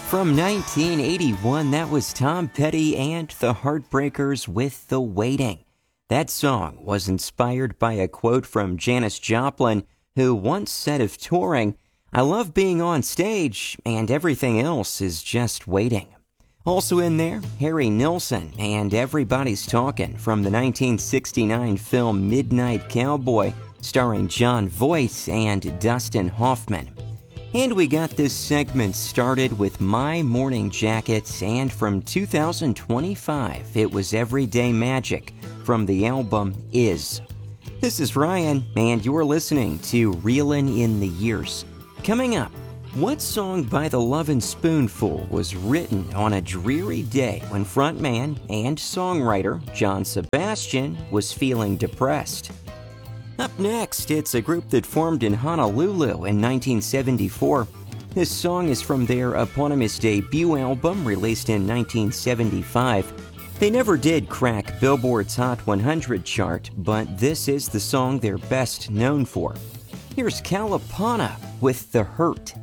From 1981, that was Tom Petty and the Heartbreakers with The Waiting. That song was inspired by a quote from Janis Joplin, who once said of touring, "I love being on stage, and everything else is just waiting." Also in there, Harry Nilsson and Everybody's Talking from the 1969 film Midnight Cowboy, starring Jon Voight and Dustin Hoffman. And we got this segment started with My Morning Jacket, and from 2025, it was Everyday Magic from the album Is. This is Ryan, and you're listening to Reelin' in the Years. Coming up, what song by the Lovin' Spoonful was written on a dreary day when frontman and songwriter John Sebastian was feeling depressed? Up next, it's a group that formed in Honolulu in 1974. This song is from their eponymous debut album released in 1975. They never did crack Billboard's Hot 100 chart, but this is the song they're best known for. Here's Kalapana with The Hurt.